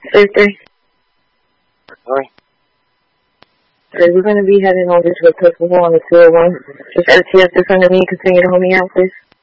Thursday. Sorry? So we're going to be heading over to a personal on the 201. Just RTS in front of me. Continue to hold me out, please.